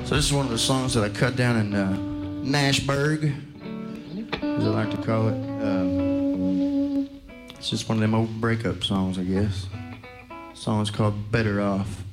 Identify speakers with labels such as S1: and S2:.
S1: So this is one of the songs that I cut down in Nashburg, as I like to call it. It's just one of them old breakup songs, I guess. The song is called Better Off.